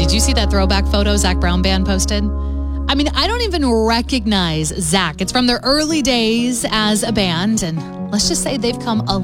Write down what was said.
Did you see that throwback photo Zac Brown Band posted? I mean, I don't even recognize Zac. It's from their early days as a band, and let's just say they've come a